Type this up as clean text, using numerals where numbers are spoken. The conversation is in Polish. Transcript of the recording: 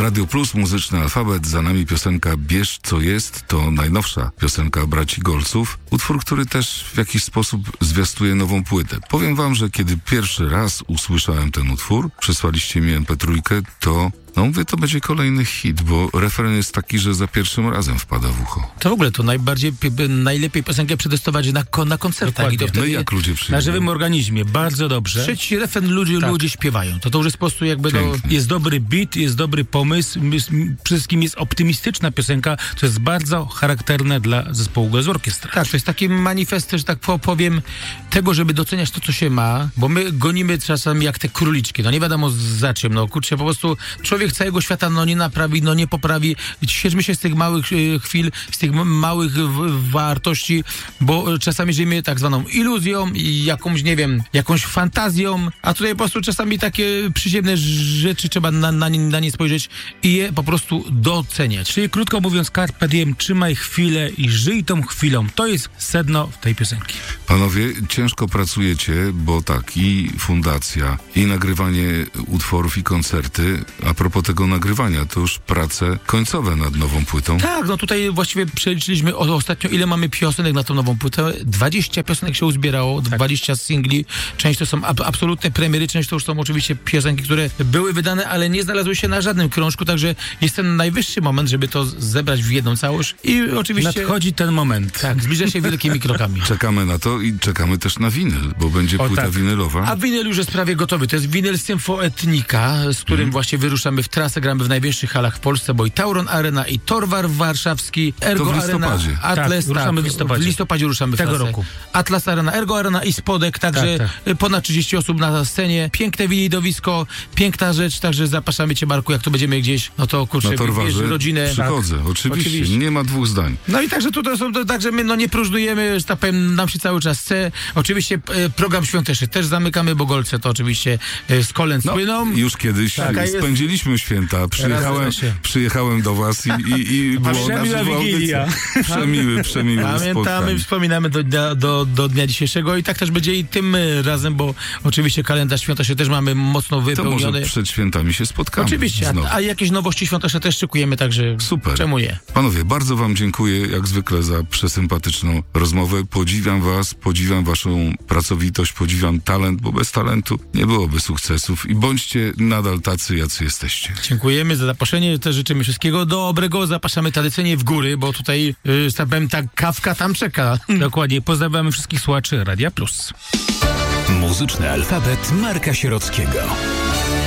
Radio Plus, Muzyczny Alfabet, za nami piosenka Bierz co jest, to najnowsza piosenka braci Golców. Utwór, który też w jakiś sposób zwiastuje nową płytę. Powiem wam, że kiedy pierwszy raz usłyszałem ten utwór, przesłaliście mi MP3, to mówię, to będzie kolejny hit, bo refren jest taki, że za pierwszym razem wpada w ucho. To w ogóle to najlepiej piosenkę przetestować na koncertach. I to wtedy no jak ludzie przyjdą? Na żywym organizmie, bardzo dobrze. Trzeci refren ludzie śpiewają. To już jest po prostu jakby... Jest dobry beat, jest dobry pomysł, przede wszystkim jest optymistyczna piosenka, to jest bardzo charakterne dla zespołu Głos Orkiestra. Tak, to jest taki manifest, że tak powiem, tego, żeby doceniać to, co się ma, bo my gonimy czasami jak te króliczki, nie wiadomo za czym, kurczę, po prostu człowiek całego świata, nie naprawi, nie poprawi. Cieszmy się z tych małych chwil, z tych małych wartości, bo czasami żyjemy tak zwaną iluzją i jakąś fantazją, a tutaj po prostu czasami takie przyziemne rzeczy trzeba na nie spojrzeć i je po prostu doceniać. Czyli krótko mówiąc, carpe diem, trzymaj chwilę i żyj tą chwilą. To jest sedno tej piosenki. Panowie, ciężko pracujecie, bo tak, i fundacja, i nagrywanie utworów, i koncerty. A propos tego nagrywania, to już prace końcowe nad nową płytą. Tak, tutaj właściwie przeliczyliśmy ostatnio, ile mamy piosenek na tą nową płytę. 20 piosenek się uzbierało, 20 singli. Część to są absolutne premiery, część to już są oczywiście piosenki, które były wydane, ale nie znalazły się na żadnym krążku, także jest ten najwyższy moment, żeby to zebrać w jedną całość. I oczywiście... Nadchodzi ten moment. Tak, zbliża się wielkimi krokami. Czekamy na to i czekamy też na winyl, bo będzie płyta winylowa. A winyl już jest prawie gotowy. To jest winyl Symfoetnika, z którym właśnie wyruszamy w trasę, gramy w największych halach w Polsce, bo i Tauron Arena, i Torwar Warszawski, Ergo to w listopadzie. Arena, Atlas, ruszamy w listopadzie. W listopadzie ruszamy w tego trasę. roku. Atlas Arena, Ergo Arena i Spodek, także ponad 30 osób na scenie, piękne widowisko, piękna rzecz, także zapraszamy cię, Marku, jak tu będziemy gdzieś, to kurczę, na Torwarze rodzinę. przychodzę, oczywiście, nie ma dwóch zdań. No i także tutaj są tak, że my nie próżnujemy, że tak powiem, nam się cały czas chce. Oczywiście program świąteczny też zamykamy, bo Golce to oczywiście z kolęd płyną. Już kiedyś spędziliśmy święta, przyjechałem do was i było przemiła Wigilia. Przemiły Pamiętamy, spotkanie. wspominamy do dnia dzisiejszego i tak też będzie i tym razem, bo oczywiście kalendarz świąteczny też mamy mocno wypełniony. To może przed świętami się spotkamy. Oczywiście, a jakieś nowości świąteczne też szykujemy, także super. Czemu nie? Panowie, bardzo wam dziękuję jak zwykle za przesympatyczną rozmowę. Podziwiam was, podziwiam waszą pracowitość, podziwiam talent, bo bez talentu nie byłoby sukcesów i bądźcie nadal tacy, jacy jesteście. Dziękujemy za zaproszenie, też życzymy wszystkiego dobrego, zapraszamy tradycyjnie w góry, bo tutaj, tak powiem, ta kawka tam czeka. Dokładnie, pozdrawiamy wszystkich słuchaczy Radia Plus. Muzyczny alfabet Marka Sierockiego.